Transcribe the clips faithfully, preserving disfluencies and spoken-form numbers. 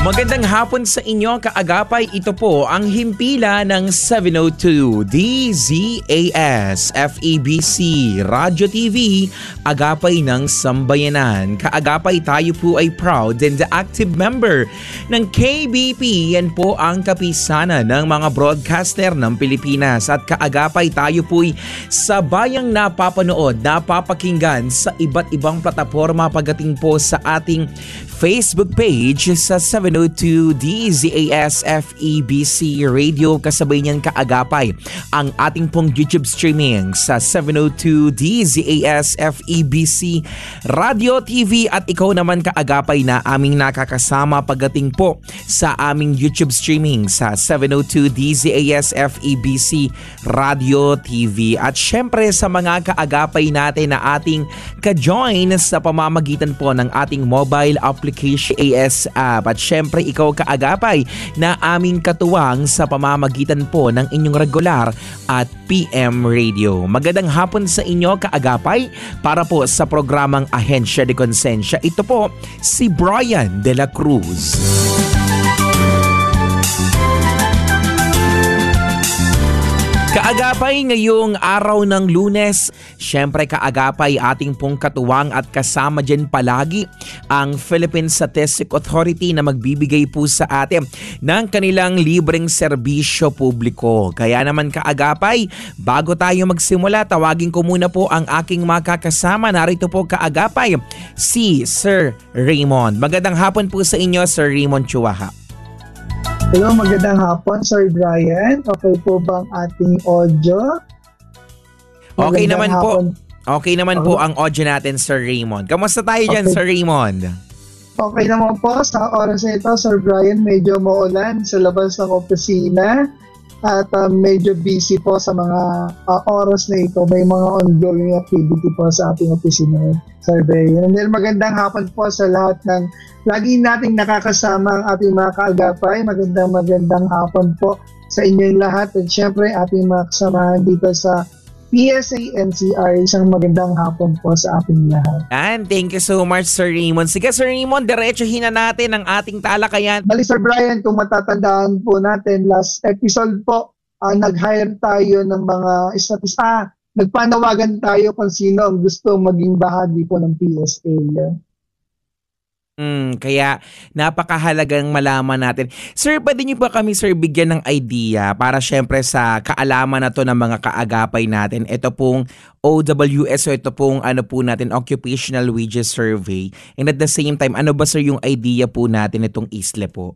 Magandang hapon sa inyo, kaagapay. Ito po ang himpila ng seven oh two D Z A S F E B C Radio T V, Agapay ng Sambayanan. Kaagapay, tayo po ay proud and active member ng K B P. Yan po ang kapisanan ng mga broadcaster ng Pilipinas. At kaagapay, tayo po'y sabayang napapanood, napapakinggan sa iba't ibang plataforma pagdating po sa ating Facebook page sa seven oh two D Z A S F E B C Radio. Kasabay niyan, kaagapay, ang ating pong YouTube streaming sa seven oh two D Z A S F E B C Radio T V. At ikaw naman, kaagapay, na aming nakakasama pagdating po sa aming YouTube streaming sa seven oh two D Z A S F E B C Radio T V. At syempre sa mga kaagapay natin na ating ka-join sa pamamagitan po ng ating mobile application A S app. At syempre ikaw, kaagapay, na aming katuwang sa pamamagitan po ng inyong regular at P M Radio. Magandang hapon sa inyo, kaagapay, para po sa programang Ahensya de Konsensya. Ito po si Brian de la Cruz. Kaagapay, ngayong araw ng Lunes, syempre kaagapay, ating pong katuwang at kasama dyan palagi ang Philippine Statistic Authority na magbibigay po sa atin ng kanilang libreng serbisyo publiko. Kaya naman, kaagapay, bago tayo magsimula, tawagin ko muna po ang aking makakasama. Narito po, kaagapay, si Sir Raymond. Magandang hapon po sa inyo, Sir Raymond Chuaha. Hello, magandang hapon, Sir Brian. Okay po bang ating audio? Okay naman hapon. po. Okay naman okay. po ang audio natin, Sir Raymond. Kamusta tayo dyan, okay. Sir Raymond? Okay naman po. Sa oras na ito, Sir Brian, medyo maulan sa labas ng opisina. At uh, medyo busy po sa mga uh, oras na ito. May mga ongoing activity po sa ating opisina, Sir Brian. And then magandang hapon po sa lahat ng lagi nating nakakasama ang ating mga kaagapay. Magandang magandang hapon po sa inyong lahat. At syempre ating mga kasamahan dito sa P S A N C R. Isang magandang hapon po sa ating lahat. And thank you so much, Sir Raymond. Sige, Sir Raymond, diretsuhin na natin ang ating talakayan. Bali, Sir Brian, kung matatandaan po natin, last episode po, uh, nag-hire tayo ng mga statis. Ah, nagpanawagan tayo kung sino ang gusto maging bahagi po ng P S A. Mm, kaya napakahalagang malaman natin. Sir, pwede niyo pa kami, sir, bigyan ng idea para syempre sa kaalaman na to ng mga kaagapay natin. Ito pong O W S o ito pong ano po natin, Occupational Wages Survey. And at the same time, ano ba, sir, yung idea po natin itong I S L E po?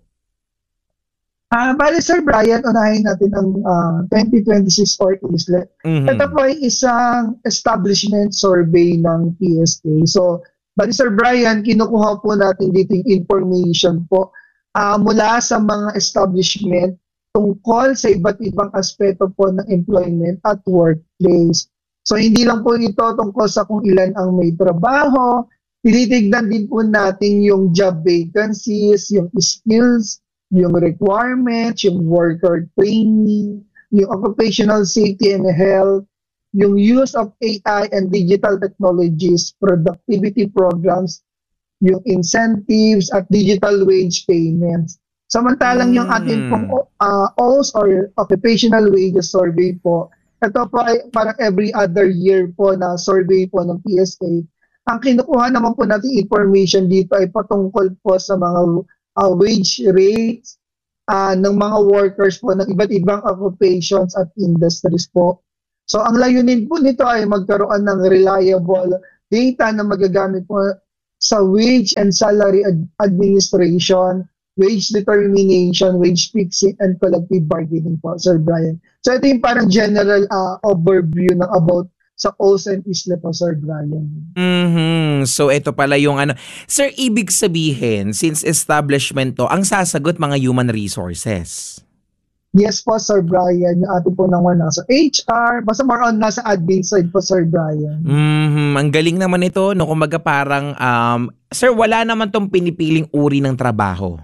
Ah, uh, bali, Sir Brian, unahin natin ang uh, twenty twenty-six or I S L E. Mm-hmm. Ito po ay isang establishment survey ng P S A. So, bali, Sir Brian, kinukuha po natin dito yung information po uh, mula sa mga establishment tungkol sa iba't ibang aspeto po ng employment at workplace. So, hindi lang po ito tungkol sa kung ilan ang may trabaho. Tinitignan din po natin yung job vacancies, yung skills, yung requirements, yung worker training, yung occupational safety and health, yung use of A I and digital technologies, productivity programs, yung incentives at digital wage payments. Samantalang mm. yung ating pong uh, O S or Occupational Wages Survey po, ito po ay parang every other year po na survey po ng P S A. Ang kinukuha naman po natin information dito ay patungkol po sa mga uh, wage rates uh, ng mga workers po ng iba't ibang occupations at industries po. So ang layunin po nito ay magkaroon ng reliable data na magagamit po sa wage and salary ad- administration, wage determination, wage fixing, and collective bargaining po, Sir Brian. So ito yung parang general uh, overview ng about sa O S and I S L E po, Sir Brian. Mm-hmm. So ito pala yung ano. Sir, ibig sabihin, since establishment to, ang sasagot mga human resources. Yes po, Sir Brian. Yung ating po naman nasa H R. Basta more on nasa admin side po, Sir Brian. Mm-hmm. Ang galing naman ito. No? Kumaga parang, um, sir, wala naman tong pinipiling uri ng trabaho.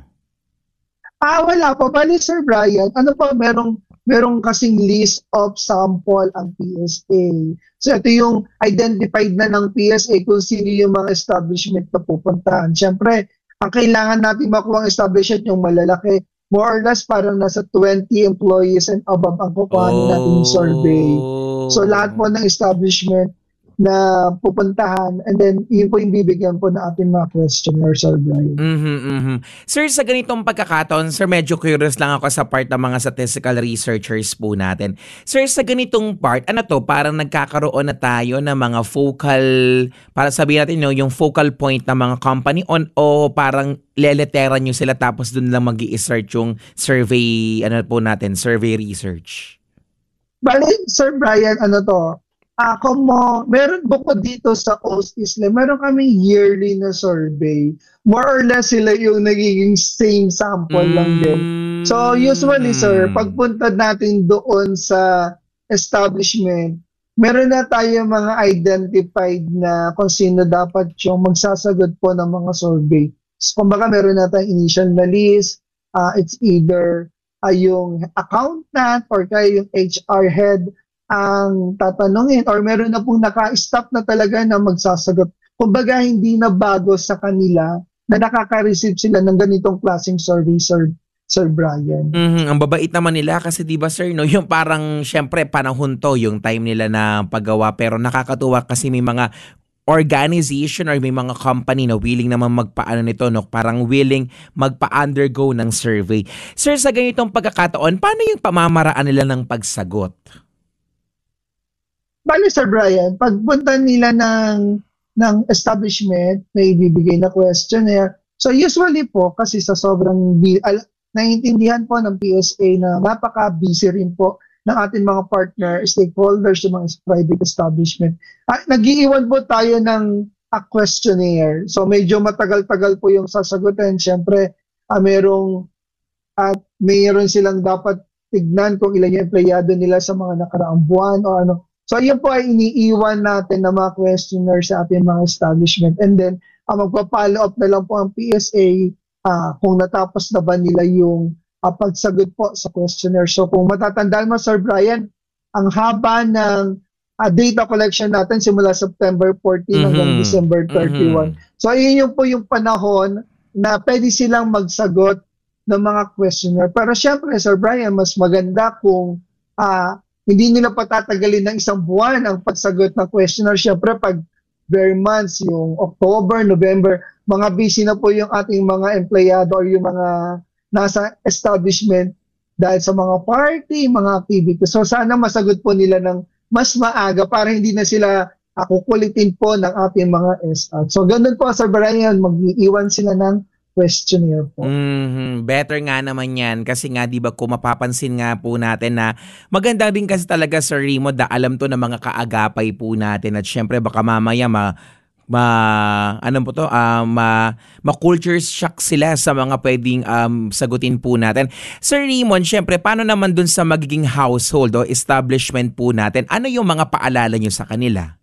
Ah, wala po. Bali, Sir Brian, ano po, merong, merong kasing list of sample ang P S A. So ito yung identified na ng P S A kung sino yung mga establishment na pupuntahan. Siyempre, ang kailangan natin makuha ang establishment yung malalaki. More or less parang nasa twenty employees and above ang kukuhanin natin yung survey. So lahat po ng establishment na pupuntahan, and then yun po yung bibigyan po na ating mga questionnaire, Sir Brian. Mm-hmm, mm-hmm. Sir, sa ganitong pagkakataon, sir, medyo curious lang ako sa part ng mga statistical researchers po natin. Sir, sa ganitong part, ano to, parang nagkakaroon na tayo ng mga focal, para sabihin natin, no, yung focal point ng mga company on, o parang leleteran nyo sila tapos dun lang mag-i-start yung survey, ano po natin, survey research? Bali, Sir Brian, ano to, ako mo, meron bukod dito sa O S I S L E, meron kami yearly na survey. More or less sila yung nagiging same sample mm. lang din. So usually, sir, pagpunta natin doon sa establishment, meron na tayo mga identified na kung sino dapat yung magsasagot po ng mga survey. So kumbaga meron na tayong initial na list, uh, it's either uh, yung accountant or kaya yung H R head ang tatanungin, or meron na pong naka-stop na talaga na magsasagot. Kumbaga, hindi na bago sa kanila na nakaka-receive sila ng ganitong klaseng survey, Sir, Sir Brian. Mm-hmm. Ang babait naman nila kasi diba, sir, no, yung parang syempre panahon to, yung time nila na paggawa, pero nakakatuwa kasi may mga organization or may mga company na willing naman magpaano nito, no? Parang willing magpa-undergo ng survey. Sir, sa ganitong pagkakataon, paano yung pamamaraan nila ng pagsagot? Bali, Sir Brian, pagpunta nila ng, ng establishment, may ibibigay na questionnaire. So usually po, kasi sa sobrang al- naiintindihan po ng P S A na napaka-busy rin po ng ating mga partner, stakeholders, yung mga private establishment. Ah, nag-iiwan po tayo ng a questionnaire. So medyo matagal-tagal po yung sasagutin. Siyempre, ah, merong, at ah, mayroon silang dapat tignan kung ilan yung empleyado nila sa mga nakaraang buwan o ano. So yun po ay iniiwan natin na mga questionnaire sa ating mga establishment. And then, uh, magpa-follow up na lang po ang P S A uh, kung natapos na ba nila yung uh, pagsagot po sa questionnaire. So kung matatandaan mo, Sir Brian, ang haba ng uh, data collection natin simula September fourteen mm-hmm. hanggang December thirty-one. Mm-hmm. So yun yung po yung panahon na pwede silang magsagot ng mga questionnaire. Pero syempre, Sir Brian, mas maganda kung uh, hindi nila patatagalin ng isang buwan ang pagsagot ng questionnaire. Siyempre, pag bare months, yung October, November, mga busy na po yung ating mga empleyado or yung mga nasa establishment dahil sa mga party, mga activities. So sana masagot po nila ng mas maaga para hindi na sila uh, kukulitin po ng ating mga S R. So ganun po, Sir Brian, mag-iiwan sila ng questionnaire po. Mm-hmm. Better nga naman yan kasi nga di ba kung mapapansin nga po natin na maganda din kasi talaga, Sir Remo, da alam to ng mga kaagapay po natin at syempre baka mamaya ma ma ano po to uh, ma ma-culture shock sila sa mga pwedeng um, sagutin po natin. Sir Raymond, syempre paano naman dun sa magiging household o establishment po natin? Ano yung mga paalala nyo sa kanila?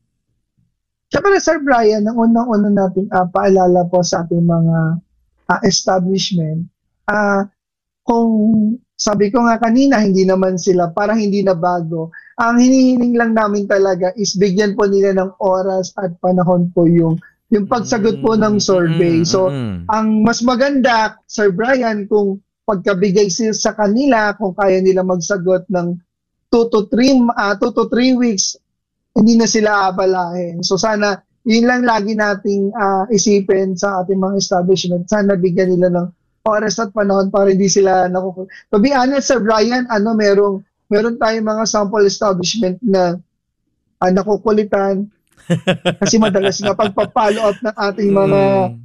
Syempre, Sir Brian, ang unang-una nating uh, paalala po sa ating mga Uh, establishment, uh, kung sabi ko nga kanina, hindi naman sila, parang hindi na bago. Ang hinihiling lang namin talaga is bigyan po nila ng oras at panahon po yung, yung pagsagot po ng survey. So, ang mas maganda, Sir Brian, kung pagkabigay sila sa kanila, kung kaya nila magsagot ng two to three weeks, hindi na sila abalahin. So, sana yun lang lagi nating uh, isipin sa ating mga establishment. Sana bigyan nila ng oras at panahon para hindi sila nakukulit. To be honest, Sir Brian, ano, merong, meron tayong mga sample establishment na uh, nakukulitan kasi madalas nga pagpa-follow up ng ating mga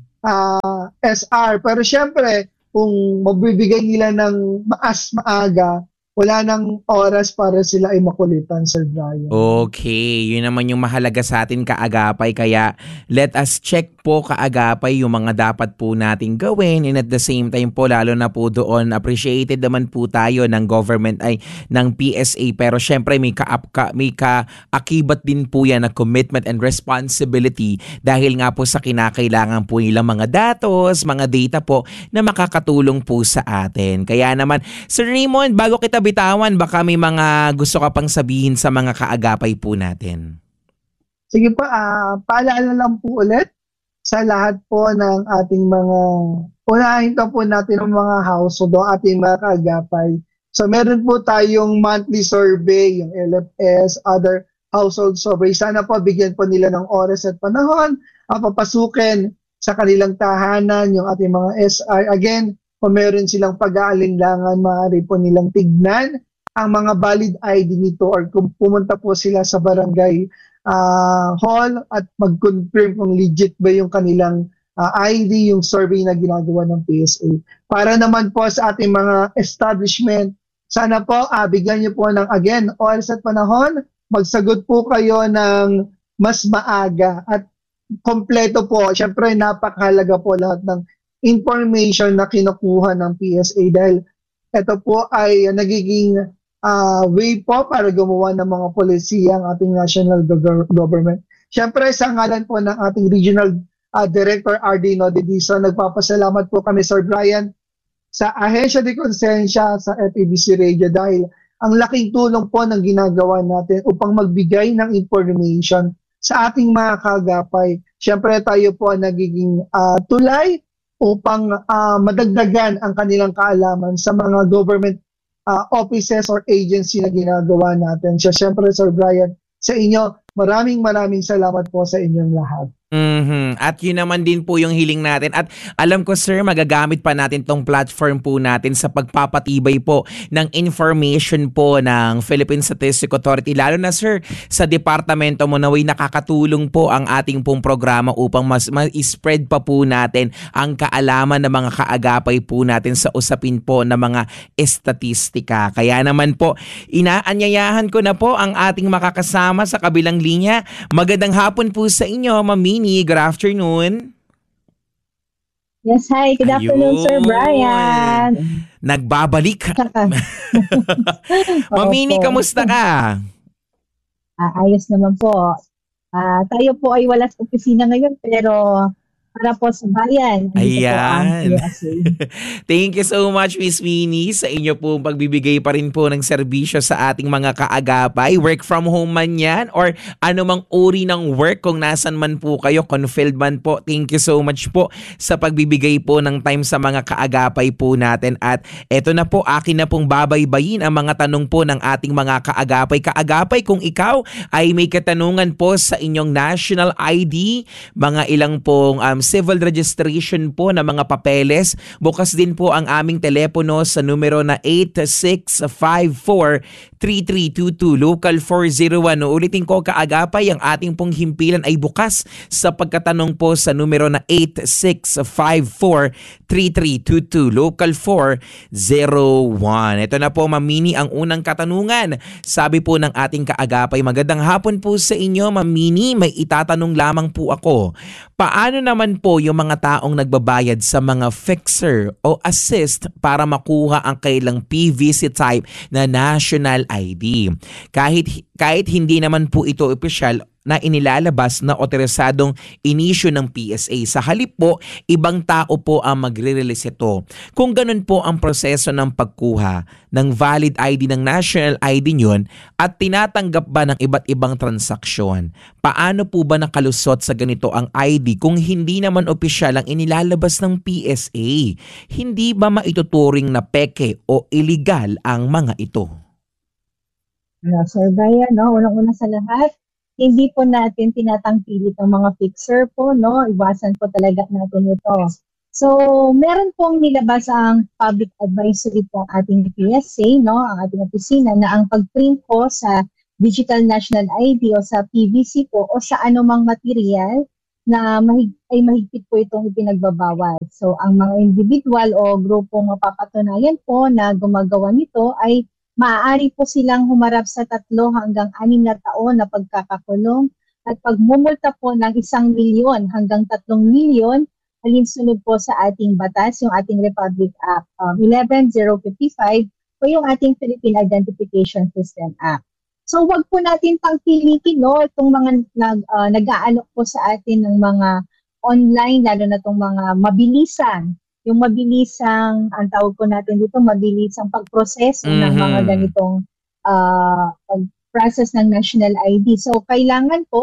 uh, S R. Pero syempre, kung magbibigay nila ng maas maaga, wala nang oras para sila ay makulitan, Sir Brian. Okay, yun naman yung mahalaga sa atin kaagapay. Kaya let us check po kaagapay yung mga dapat po nating gawin. And at the same time po, lalo na po doon, appreciated naman po tayo ng government ay ng P S A. Pero syempre may, ka, ka, may kaakibat din po yan na commitment and responsibility dahil nga po sa kinakailangan po nilang mga datos, mga data po na makakatulong po sa atin. Kaya naman, Sir Raymond, bago kita bitawan, baka may mga gusto ka pang sabihin sa mga kaagapay po natin. Sige po, uh, paalala lang po ulit. sa lahat po ng ating mga, unahin pa po natin ang mga household o ating mga kaagapay. So meron po tayong monthly survey, yung L F S, other household survey. Sana po bigyan po nila ng oras at panahon, uh, papasukin sa kanilang tahanan yung ating mga S R. Again, kung meron silang pag-aalinlangan, maaari po nilang tignan ang mga valid I D nito or kung pumunta po sila sa barangay uh, hall at mag-confirm kung legit ba yung kanilang uh, I D, yung survey na ginagawa ng P S A. Para naman po sa ating mga establishment, sana po uh, bigyan niyo po ng, again, oras at panahon, magsagot po kayo ng mas maaga at kompleto po. Siyempre, napakahalaga po lahat ng information na kinukuha ng P S A dahil ito po ay nagiging uh, way po para gumawa ng mga polisiya ang ating national go- government. Siyempre, sa ngalan po ng ating regional uh, director R D Nodediso, nagpapasalamat po kami, Sir Brian, sa Ahensya de Konsensya sa F E B C Radio dahil ang laking tulong po ng ginagawa natin upang magbigay ng information sa ating mga kagapay. Siyempre tayo po nagiging uh, tulay upang uh, madagdagan ang kanilang kaalaman sa mga government uh, offices or agency na ginagawa natin. So, siyempre, Sir Brian, sa inyo, maraming maraming salamat po sa inyong lahat. Mm-hmm. At yun naman din po yung hiling natin. At alam ko, sir, magagamit pa natin tong platform po natin sa pagpapatibay po ng information po ng Philippine Statistics Authority. Lalo na, sir, sa departamento mo naway nakakatulong po ang ating pong programa upang mas ma-spread pa po natin ang kaalaman ng mga kaagapay po natin sa usapin po ng mga estatistika. Kaya naman po, inaanyayahan ko na po ang ating makakasama sa kabilang linya. Magandang hapon po sa inyo, Ma'am Minnie. Good afternoon. Yes, hi. Good afternoon, Sir Brian. Nagbabalik. Ma'am Minnie, kamusta ka? Ah, ayos naman po. Ah, tayo po ay wala sa opisina ngayon pero para po sa bayan. Ayan. Thank you so much, Miss Minnie, sa inyo po pagbibigay pa rin po ng serbisyo sa ating mga kaagapay. Work from home man yan or anumang uri ng work kung nasan man po kayo, confield man po. Thank you so much po sa pagbibigay po ng time sa mga kaagapay po natin. At eto na po, akin na pong babaybayin ang mga tanong po ng ating mga kaagapay. Kaagapay, kung ikaw ay may katanungan po sa inyong national I D, mga ilang pong um, civil registration po na mga papeles. Bukas din po ang aming telepono sa numero na eight six five four, three three two two, local four zero one. Ulitin ko, kaagapay, ang ating pong himpilan ay bukas sa pagkatanong po sa numero na eight six five four, three three two two, local four zero one. Ito na po, Ma'am Minnie, ang unang katanungan. Sabi po ng ating kaagapay, magandang hapon po sa inyo, Ma'am Minnie. May itatanong lamang po ako. Paano naman po yung mga taong nagbabayad sa mga fixer o assist para makuha ang kailang P V C type na national I D? Kahit, kahit hindi naman po ito opisyal na inilalabas na otorisadong inisyu ng P S A. Sa halip po, ibang tao po ang magre-release ito. Kung ganun po ang proseso ng pagkuha ng valid I D ng national I D nyon at tinatanggap ba ng iba't ibang transaksyon, paano po ba nakalusot sa ganito ang I D kung hindi naman opisyal ang inilalabas ng P S A? Hindi ba maituturing na peke o illegal ang mga ito? No, Sir Brian, no? Unang-una sa lahat, hindi po natin tinatangkilik ang mga fixer po, no? Iwasan po talaga natin ito. So, meron pong nilabas ang public advisory po ang ating P S A, no? Ang ating opisina na ang pag-print po sa digital national I D o sa P V C po o sa anumang material na mahig- ay mahigpit po itong ipinagbabawal. So, ang mga individual o grupong mapapatunayan po na gumagawa nito ay maaari po silang humarap sa tatlo hanggang anim na taon na pagkakakulong at pagmumulta po ng isang milyon hanggang tatlong milyon alinsunod po sa ating batas, yung ating Republic Act um, eleven oh fifty-five o yung ating Philippine Identification System Act. So wag po natin tangkilikin, no, itong mga nag, uh, nag-aalok po sa atin ng mga online, lalo na itong mga mabilisan. Yung mabilisang, ang tawag ko natin dito, mabilisang pagproseso mm-hmm. ng mga ganitong uh, pag-process ng national I D. So, kailangan po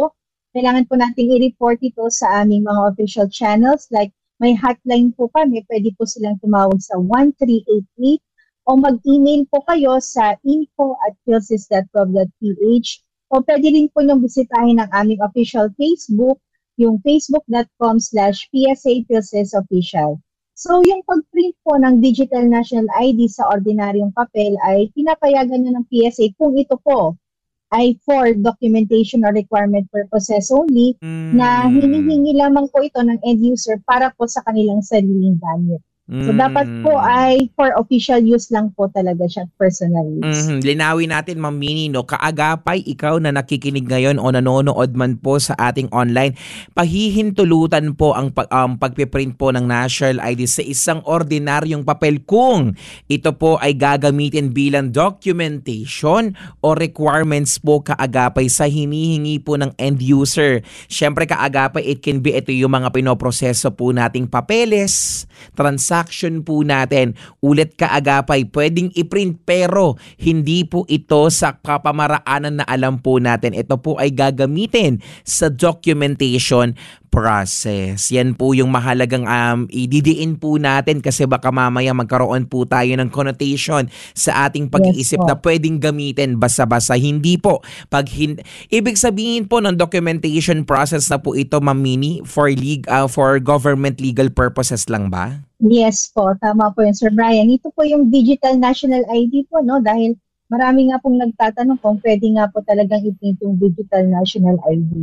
kailangan po nating i-report ito sa aming mga official channels. Like, may hotline po kami, pwede po silang tumawag sa one three eight eight o mag-email po kayo sa info at philsys dot gov dot ph o pwede rin po niyong bisitahin ang aming official Facebook, yung facebook.com slash PSA Philsys Official. So, yung pag-print po ng Digital National I D sa ordinaryong papel ay pinapayagan nyo ng P S A kung ito po ay for documentation or requirement purposes only, mm. na hinihingi lamang po ito ng end user para po sa kanilang sariling gamit. So, mm. dapat po ay for official use lang po talaga siya, personal use. Mm-hmm. Linawin natin, Ma'am Minnie, no? Kaagapay, ikaw na nakikinig ngayon o nanonood man po sa ating online, pahihintulutan po ang pag, um, pagpiprint po ng National I D sa isang ordinaryong papel kung ito po ay gagamitin bilang documentation o requirements po kaagapay sa hinihingi po ng end user. Siyempre, kaagapay, it can be ito yung mga pinoproseso po nating papeles, transaction po natin. Ulit kaagapay, pwedeng i-print pero hindi po ito sa kapamaraanan na alam po natin. Ito po ay gagamitin sa documentation process. Yan po yung mahalagang um, ididiin po natin kasi baka mamaya magkaroon po tayo ng connotation sa ating pag-iisip yes, na pwedeng gamitin basa-basa. Hindi po. Pag hin- Ibig sabihin po ng documentation process na po ito, Ma'am Minnie, for, leg- uh, for government legal purposes lang ba? Yes po, tama po yun, Sir Brian. Ito po yung Digital National I D po, no? Dahil marami nga pong nagtatanong kung pwede nga po talagang i-print yung Digital National I D.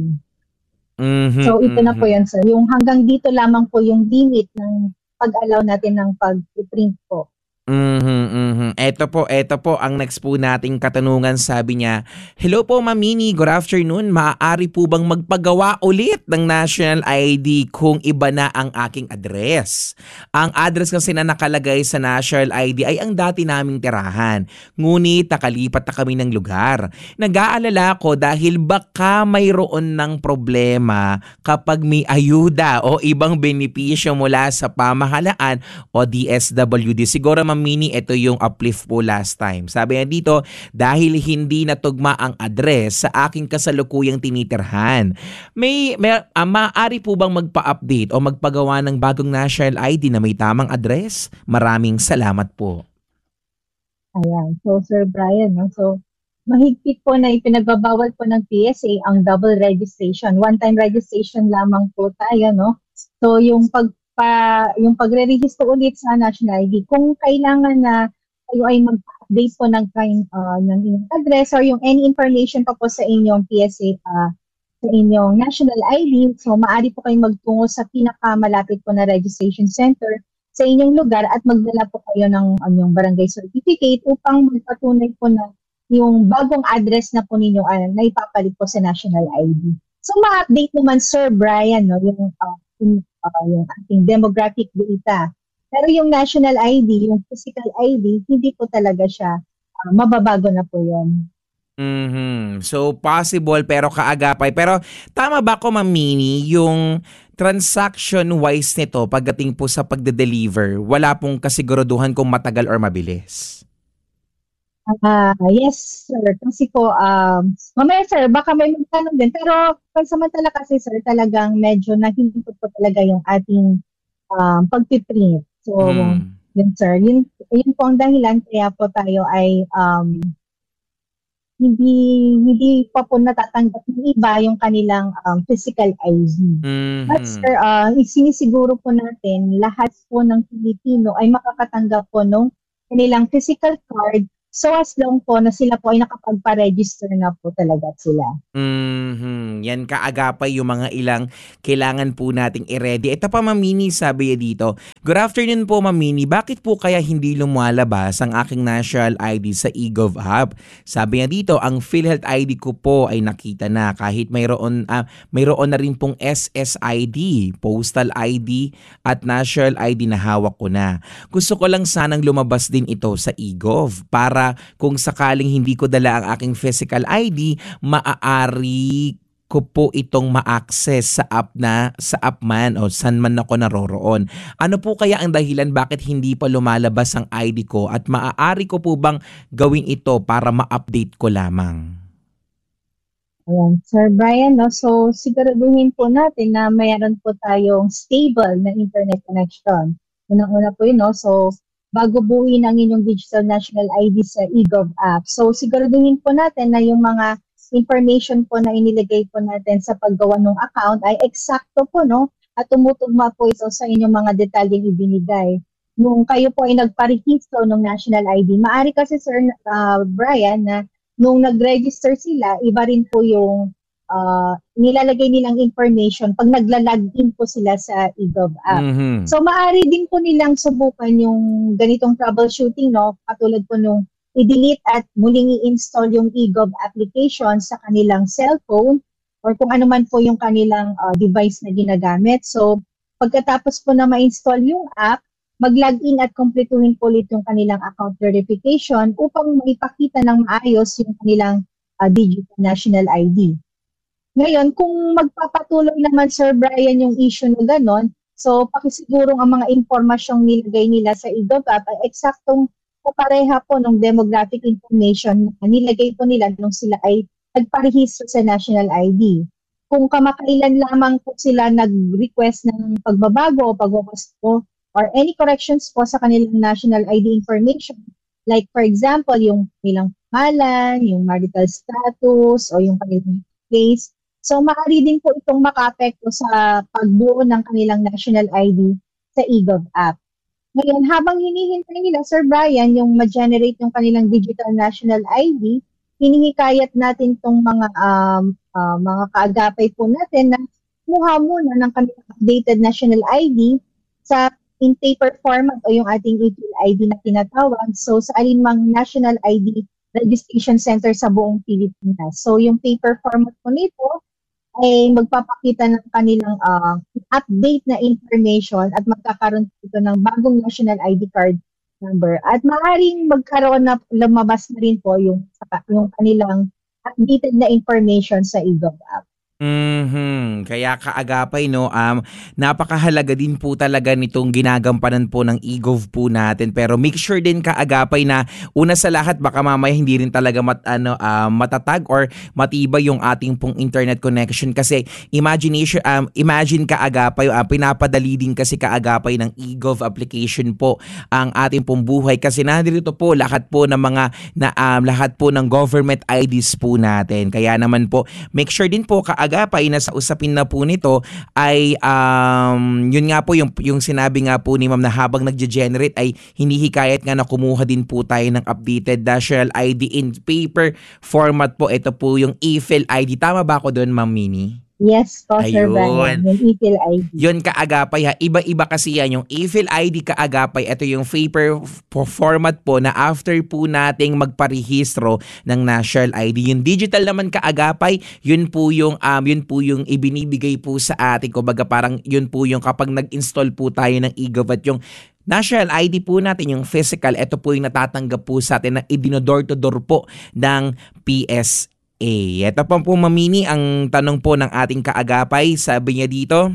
Mm-hmm, so ito mm-hmm. na po yan, sir. Yung hanggang dito lamang po yung limit ng pag-allow natin ng pag-print po. Mm-hmm, mm-hmm. Ito po, ito po ang next po nating katanungan. Sabi niya, hello po Ma'am Minnie, good afternoon. Maaari po bang magpagawa ulit ng National I D kung iba na ang aking address? Ang address kasi na nakalagay sa National I D ay ang dati naming tirahan. Ngunit nakalipat na kami ng lugar. Nag-aalala ko dahil baka mayroon ng problema kapag may ayuda o ibang benepisyo mula sa pamahalaan o D S W D. Siguro Ma'am Minnie, ito yung uplift po last time. Sabi niya dito, dahil hindi natugma ang address sa aking kasalukuyang tinitirhan, may, may uh, maaari po bang magpa-update o magpagawa ng bagong National I D na may tamang address? Maraming salamat po. Ayan. So, Sir Brian, no? So, mahigpit po na ipinagbabawal po ng P S A ang double registration. One-time registration lamang po tayo, no? So, yung pag pa yung pagre-register ulit sa National I D, kung kailangan na kayo ay mag-update po ng kind uh, ng inyong address or yung any information pa po sa inyong P S A uh, sa inyong National I D, so maaari po kayong magtungo sa pinakamalapit po na registration center sa inyong lugar at magdala po kayo ng anyong barangay certificate upang magpatunay po na yung bagong address na po ninyo uh, na ipapalit po sa National I D. So ma-update naman, Sir Brian, no, yung uh, in, uh, yung ating demographic data. Pero yung national I D, yung physical I D, hindi po talaga siya, uh, mababago na po yun. Mm-hmm. So possible pero kaagapay. Pero tama ba ko, Ma'am Minnie, yung transaction-wise nito pagdating po sa pagde-deliver, wala pong kasiguraduhan kung matagal or mabilis? Uh, yes, sir. Kasi po, um, mamaya, sir, baka may magtanong din. Pero pansamantala kasi, sir, talagang medyo nahihinto po talaga yung ating um, pagpiprint. So, hmm. yun, sir. Yun, yun po ang dahilan kaya po tayo ay um, hindi hindi pa po natatanggap ng iba yung kanilang um, physical I D. Mm-hmm. But, sir, uh, sinisiguro po natin lahat po ng Pilipino ay makakatanggap po ng kanilang physical card. So as long po na sila po ay nakapagpa-register na po talaga sila. Mm-hmm. Yan kaagapay yung mga ilang kailangan po nating i-ready. Ito pa, Ma'am Minnie, sabi niya dito, good afternoon po, Ma'am Minnie, bakit po kaya hindi lumalabas ang aking National I D sa eGov app? Sabi niya dito, ang PhilHealth I D ko po ay nakita na kahit mayroon, uh, mayroon na rin pong S S I D, Postal I D at National I D na hawak ko na. Gusto ko lang sanang lumabas din ito sa eGov para kung sakaling hindi ko dala ang aking physical I D, maaari ko po itong ma-access sa app na sa app man o saan man ako naroroon. Ano po kaya ang dahilan bakit hindi pa lumalabas ang I D ko at maaari ko po bang gawin ito para ma-update ko lamang? Ayan, Sir Brian, no? So, siguraduhin po natin na mayroon po tayong stable na internet connection. Unang-una po yun, no? So, bago buuin ang inyong digital national I D sa eGov app. So, siguraduhin po natin na yung mga information po na inilagay po natin sa paggawa ng account ay eksakto po, no? At tumutugma po ito sa inyong mga detalyeng ibinigay. Nung kayo po ay nagparehistro ng national I D, maaari kasi, Sir uh, Brian, na nung nag-register sila, iba rin po yung uh, nilalagay nilang information pag nagla-login po sila sa eGov app. Mm-hmm. So, maaari din po nilang subukan yung ganitong troubleshooting, no? Katulad po nung i-delete at muling i-install yung eGov application sa kanilang cellphone or kung ano man po yung kanilang uh, device na ginagamit. So, pagkatapos po na ma-install yung app, mag-login at kumpletuhin po ulit yung kanilang account verification upang maipakita ng maayos yung kanilang uh, digital national I D. Ngayon, kung magpapatuloy naman, Sir Brian, yung issue na ganon, so pakisigurong ang mga impormasyong nilagay nila sa eGov app ay eksaktong kapareha po ng demographic information na nilagay po nila nung sila ay nagparehistro sa national I D. Kung kamakailan lamang po sila nag-request ng pagbabago o pagwawas po or any corrections po sa kanilang national I D information. Like for example, yung kanilang pangalan, yung marital status, o yung kanilang place. So maaari din po itong makaapekto sa pagbuo ng kanilang national I D sa eGov app. Ngayon, habang hinihintay nila, Sir Brian, yung ma-generate yung kanilang digital national I D, hinihikayat natin itong mga um, uh, mga kaagapay po natin na kumuha muna ng kanilang updated national I D sa in paper format o yung ating E P L I D na tinatawag. So, sa alinmang national I D registration center sa buong Pilipinas. So, yung paper format po nito ay magpapakita ng kanilang uh, update na information at magkakaroon ito ng bagong national I D card number. At maaaring magkaroon na lumabas na rin po yung, yung kanilang updated na information sa eGov app. Mhm. Kaya kaagapay no, um napakahalaga din po talaga nitong ginagampanan po ng eGov po natin. Pero make sure din kaagapay na una sa lahat baka mamaya hindi rin talaga mat, ano uh, matatag or matibay yung ating pong internet connection kasi imagination um imagine kaagapay uh, pinapadali din kasi kaagapay ng eGov application po ang ating pong buhay kasi nandito po lahat po ng mga na um, lahat po ng government I Ds po natin. Kaya naman po make sure din po kaagapay agapay na sa usapin na po nito ay um, yun nga po yung, yung sinabi nga po ni ma'am na habang nagge-generate ay hinihikayat nga na kumuha din po tayo ng updated national I D in paper format po. Ito po yung E F I L I D. Tama ba ako doon, Ma'am Minnie? Yes po, Sir Brian. Yung E F I L I D. Yun kaagapay ha. Iba-iba kasi yan. Yung E F I L I D kaagapay, ito yung paper format po na after po nating magparehistro ng national I D. Yung digital naman kaagapay, yun po yung um, yun po yung ibinibigay po sa atin. Kumbaga parang yun po yung kapag nag-install po tayo ng eGov at yung national I D po natin, yung physical, ito po yung natatanggap po sa atin na idinodor-to-door po ng P S A. Eh, ito pa po mamini ang tanong po ng ating kaagapay. Sabi niya dito,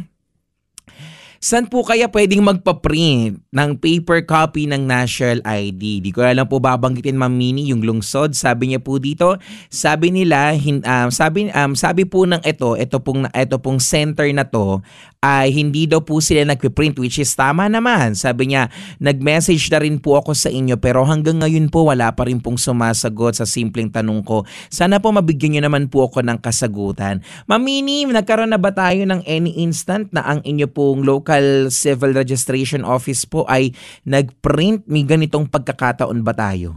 saan po kaya pwedeng magpa-print ng paper copy ng national I D? Di ko alam po babanggitin Ma'am Minnie yung lungsod. Sabi niya po dito, sabi nila, hin, um, sabi, um, sabi po ng ito, ito pong, ito pong center na to, ay hindi daw po sila nagpiprint, which is tama naman. Sabi niya, nag-message na rin po ako sa inyo pero hanggang ngayon po wala pa rin pong sumasagot sa simpleng tanong ko. Sana po mabigyan niyo naman po ako ng kasagutan. Ma'am Minnie, nagkaroon na ba tayo ng any instant na ang inyo pong local civil registration office po ay nag-print? May ganitong pagkakataon ba tayo?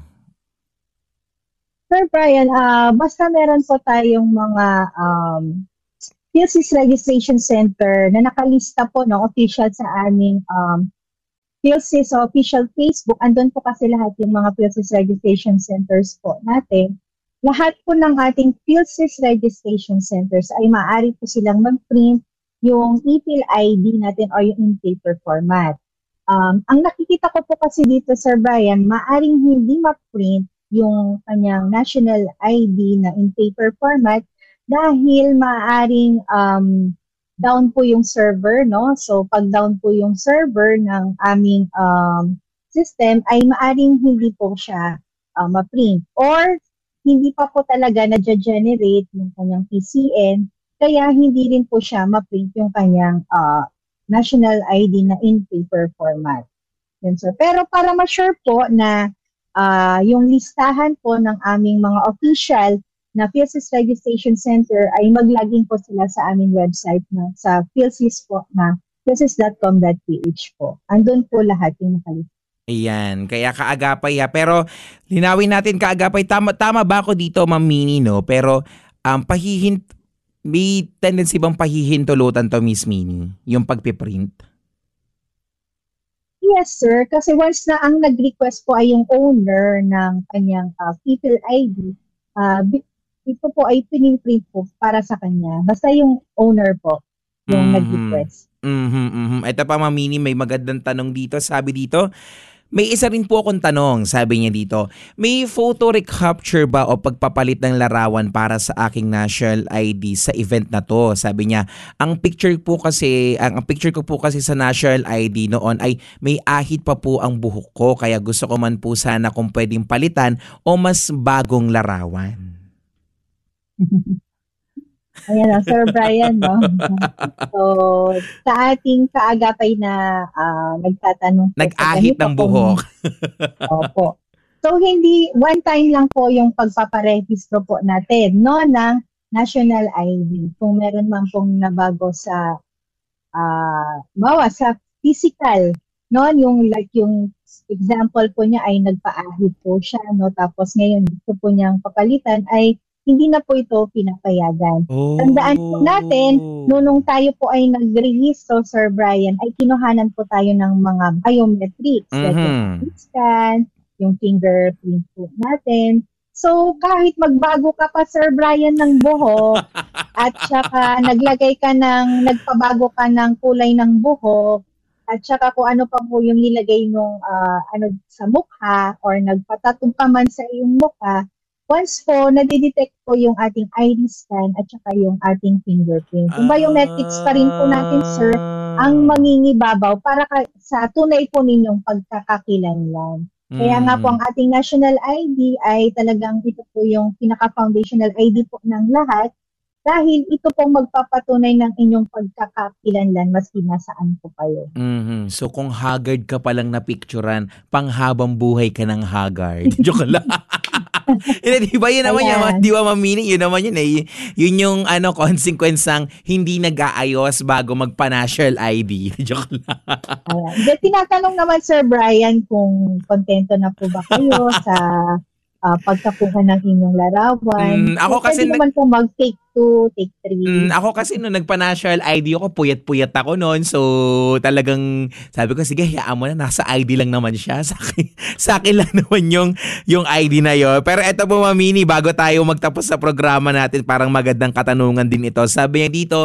Sir Brian, uh, basta meron po tayong mga um, P L C S Registration Center na nakalista po no, official sa aming um, P L C S so official Facebook. Andun po kasi lahat yung mga P L C S Registration Centers po natin. Lahat po ng ating P L C S Registration Centers ay maaari po silang mag-print yung E P L I D natin o yung in paper format. Um, ang nakikita ko po kasi dito, Sir Brian, maaring hindi ma-print yung kanyang national I D na in paper format dahil maaaring um, down po yung server, no? So, pag down po yung server ng aming um, system, ay maaaring hindi po siya uh, ma-print. Or, hindi pa po talaga na-generate yung kanyang P C N, kaya hindi rin po siya ma-print yung kanyang uh, national I D na in paper format. Yun, sir. Pero para ma-sure po na uh, yung listahan po ng aming mga official na PhilSys Registration Center ay mag-login po sila sa aming website na sa PhilSys po na philsys dot com dot p h po. Andun po lahat yung nakalista. Ayan, kaya kaagapay ha. Pero linawin natin kaagapay, tama, tama ba ako dito, Ma'am Minnie, no? Pero um, pahihint, may tendency bang pahihintulutan to, Miss Minnie, yung pagpiprint? Yes, sir. Kasi once na ang nag-request po ay yung owner ng kanyang uh, PhilSys I D, uh, ito po ay piniprint po para sa kanya. Basta yung owner po yung mm-hmm. nag-request. Mm-hmm, mm-hmm. Ito pa, Ma'am Minnie, may magandang tanong dito. Sabi dito, may isa rin po akong tanong, sabi niya dito, may photo recapture ba o pagpapalit ng larawan para sa aking national I D sa event na to? Sabi niya, ang picture po kasi, ang, ang picture ko po kasi sa national I D noon ay may ahit pa po ang buhok ko, kaya gusto ko man po sana kung pwedeng palitan o mas bagong larawan. Ayan na, Sir Brian, no? So, sa ating kaagapay na uh, nagtatanong po. Nag-ahit ng buhok. Opo. So, hindi, one time lang po yung pagpaparehistro po natin, no, ng national I D. Kung meron man pong nabago sa, uh, bawa, sa physical, no, yung, like, yung example po niya ay nagpa-ahit po siya, no, tapos ngayon gusto po niyang papalitan ay hindi na po ito pinapayagan. Oh. Tandaan po natin, nung tayo po ay nag-rehistro, Sir Brian, ay kinuhanan po tayo ng mga biometrics. Mm-hmm. Like yung scan, yung fingerprint po natin. So, kahit magbago ka pa, Sir Brian, ng buhok, at saka naglagay ka ng, nagpabago ka ng kulay ng buhok, at saka kung ano pa po yung nilagay nung uh, ano, sa mukha, or nagpatatong ka man sa iyong mukha, once po, nadidetect po yung ating I D scan at saka yung ating fingerprint. Yung biometrics pa rin po natin, sir, ang mangingibabaw para ka, sa tunay po ninyong pagkakakilanlan. Mm. Kaya nga po ang ating national I D ay talagang ito po yung pinaka-foundational I D po ng lahat dahil ito pong magpapatunay ng inyong pagkakakilanlan maski nasaan po kayo. Mm-hmm. So kung haggard ka palang napicturan, panghabang buhay ka ng haggard. Joke lang. Hindi, di ba yun naman yun, di ba, Ma'am Minnie, yun naman yun eh. Yun yung ano, consequence ng hindi nag-aayos bago magpa-national I D. Joke lang. Ayan. Tinatanong naman, Sir Brian, kung kontento na po ba kayo sa uh, pagkakuha ng inyong larawan. Mm, ako so, kasi naman po mag-take two, take three. Mm, ako kasi nung nagpa-national I D ako, puyat-puyat ako noon. So, talagang sabi ko, sige, hayaan mo na, nasa I D lang naman siya. Sa akin, sa akin lang naman yung, yung I D na yon. Pero eto po, Ma'am Minnie, bago tayo magtapos sa programa natin, parang magandang katanungan din ito. Sabi niya dito,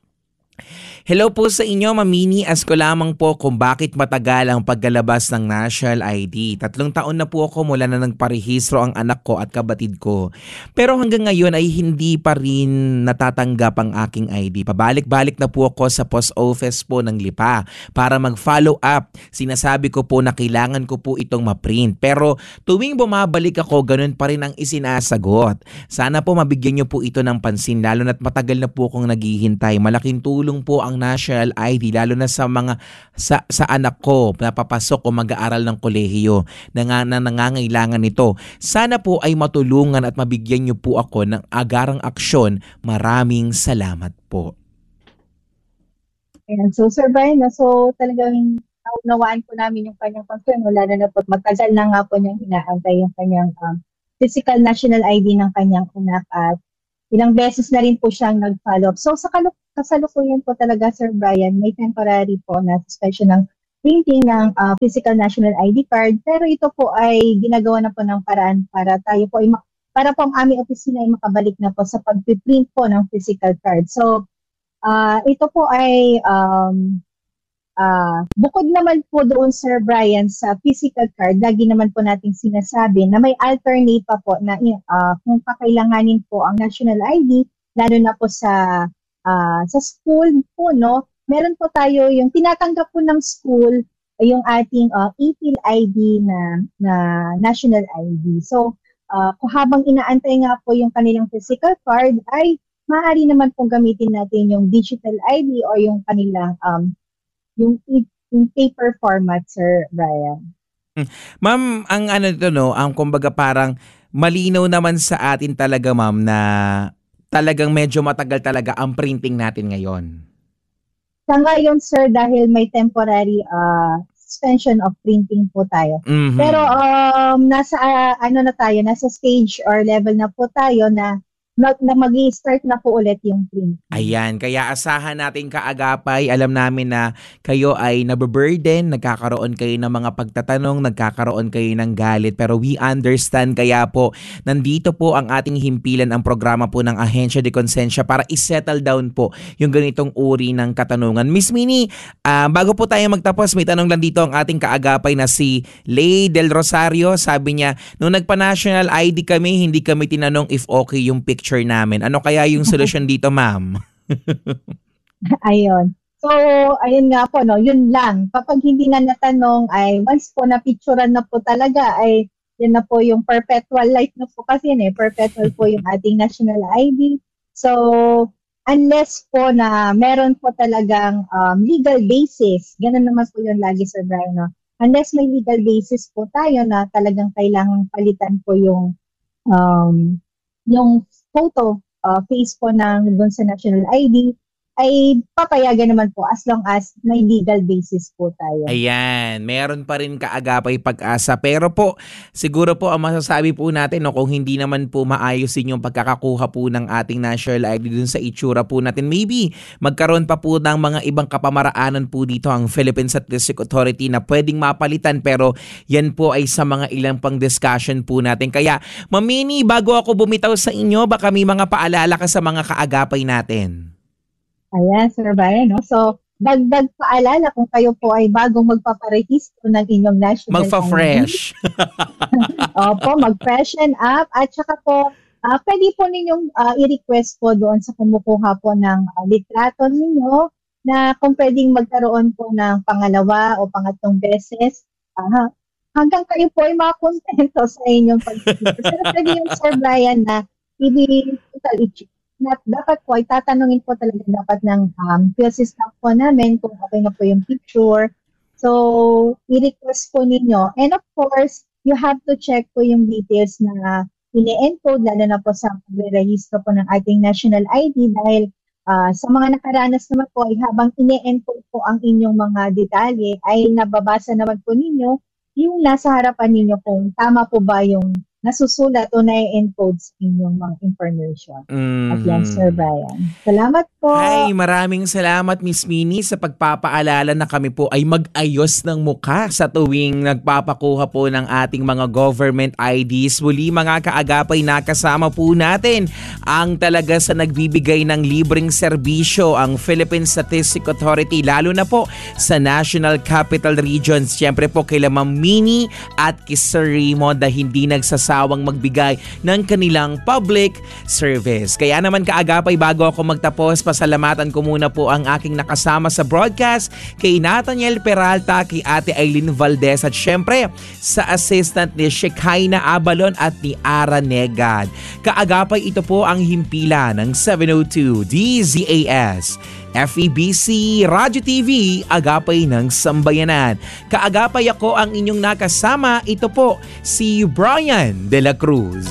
hello po sa inyo, Ma'am Minnie. Ask ko lamang po kung bakit matagal ang paglalabas ng national I D. Tatlong taon na po ako mula na nagparehistro ang anak ko at kabatid ko. Pero hanggang ngayon ay hindi pa rin natatanggap ang aking I D. Pabalik-balik na po ako sa post office po ng Lipa para mag-follow up. Sinasabi ko po na kailangan ko po itong ma-print. Pero tuwing bumabalik ako, ganun pa rin ang isinasagot. Sana po mabigyan niyo po ito ng pansin, lalo na't matagal na po akong naghihintay. Malaking tulong po ang national I D lalo na sa mga sa, sa anak ko na papasok o mag-aaral ng kolehiyo na, nga, na nangangailangan nito. Sana po ay matulungan at mabigyan niyo po ako ng agarang aksyon. Maraming salamat po. Ayan, so Sir Brian, so talagang naunawaan po namin yung kanyang concern, lalo na po matagal na nga po niyang inaantay yung kanyang um, physical national I D ng kanyang anak at ilang beses na rin po siyang nag-follow up. So sa kaluk kasalukuyan po talaga, Sir Brian, may temporary po na suspension ng printing ng uh, physical national I D card, pero ito po ay ginagawa na po ng paraan para tayo po ay para po ang aming opisina ay makabalik na po sa pag-print po ng physical card. So uh, ito po ay um, uh, bukod naman po doon, Sir Brian, sa physical card, lagi naman po nating sinasabi na may alternate pa po na uh, kung kakailanganin po ang national I D, lalo na po sa Uh, sa school po, no, meron po tayo yung tinatanggap po ng school, yung ating uh, E P H I I D na, na national I D. So, uh, kung habang inaantay nga po yung kanilang physical card, ay maaari naman pong gamitin natin yung digital I D o yung kanilang um, yung, yung paper format, Sir Brian. Ma'am, ang ano to no, ang kumbaga parang malinaw naman sa atin talaga ma'am na talagang medyo matagal talaga ang printing natin ngayon. Sa ngayon, sir, dahil may temporary uh, suspension of printing po tayo. Mm-hmm. Pero um, nasa uh, ano na tayo, nasa stage or level na po tayo na na, na mag-i-start na po ulit yung print. Ayan, kaya asahan natin kaagapay. Alam namin na kayo ay nababurden, nagkakaroon kayo ng mga pagtatanong, nagkakaroon kayo ng galit. Pero we understand, kaya po nandito po ang ating himpilan, ang programa po ng Ahensya de Konsensya para i-settle down po yung ganitong uri ng katanungan. Miss Minnie, uh, bago po tayo magtapos, may tanong lang dito ang ating kaagapay na si Lay Del Rosario. Sabi niya, nung nagpa-national I D kami, hindi kami tinanong if okay yung picture namin. Ano kaya yung solusyon dito, ma'am? Ayun. So, ayun nga po, no, yun lang. Kapag hindi na natanong, ay once po na-picturean na po talaga, ay yun na po yung perpetual life na po kasi yun eh. Perpetual po yung ating national I D. So, unless po na meron po talagang um, legal basis, ganun naman po yun lagi, Sir Brian, no? Unless may legal basis po tayo na talagang kailangang palitan po yung um, yung photo, uh, face po ng dun sa national I D, ay papayagan naman po as long as may legal basis po tayo. Ayan, meron pa rin kaagapay pag-asa. Pero po, siguro po ang masasabi po natin, no, kung hindi naman po maayos din yung pagkakakuha po ng ating national I D dun sa itsura po natin, maybe magkaroon pa po ng mga ibang kapamaraanan po dito ang Philippine Statistics Authority na pwedeng mapalitan, pero yan po ay sa mga ilang pang discussion po natin. Kaya, Ma'am Minnie, bago ako bumitaw sa inyo, baka may mga paalala ka sa mga kaagapay natin. Ayan, Sir Brian, no? So, dagdag paalala kung kayo po ay bagong magpaparehistro ng inyong national Magpa-fresh. Opo, mag-freshen up. At saka po, uh, pwede po ninyong uh, i-request po doon sa kumukuha po ng uh, litrato ninyo na kung pwedeng magkaroon po ng pangalawa o pangatlong beses. Uh, hanggang kayo po ay makakontento sa inyong pag-register. Pero pwede yung Sir Brian na i-total i-check. Na dapat po ay tatanungin po talaga dapat ng um, P L C staff po namin kung okay na po yung picture. So, i-request po ninyo. And of course, you have to check po yung details na ini-encode, lalo na po sa pag-rehistro po ng ating national I D dahil uh, sa mga nakaranas naman po ay habang ini-encode po ang inyong mga detalye ay nababasa naman po ninyo yung nasa harapan ninyo kung tama po ba yung nasusulat o na-encode sa inyong mga information. Mm. At yan, Sir Brian. Salamat po. Ay, maraming salamat, Miss Minnie, sa pagpapaalala na kami po ay mag-ayos ng mukha sa tuwing nagpapakuha po ng ating mga government I Ds. Muli, mga kaagapay, nakasama po natin ang talaga sa nagbibigay ng libreng serbisyo, ang Philippine Statistics Authority, lalo na po sa National Capital Regions. Siyempre po kay Ma'am Minnie at kay Sir Raymond na hindi nagsasama awang magbigay ng kanilang public service. Kaya naman kaagapay, bago ako magtapos, pasalamatan ko muna po ang aking nakasama sa broadcast, kay Nathaniel Peralta, kay Ate Aileen Valdez, at syempre sa assistant ni Shekinah Abalon at ni Ara Negad. Kaagapay, ito po ang himpilan ng seven oh two D Z A S. F E B C Radyo T V, Agapay ng Sambayanan. Kaagapay, ako ang inyong nakasama. Ito po si Brian De La Cruz.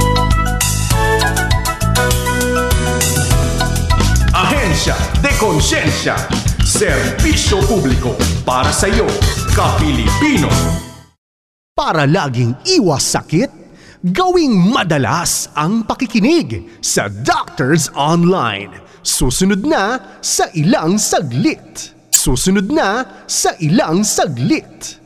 Ahensya de Konsensya, serbisyo publiko para sa iyo, ka-Pilipino. Para laging iwas sakit, gawing madalas ang pakikinig sa Doctors Online. Susunod na sa ilang saglit. Susunod na sa ilang saglit.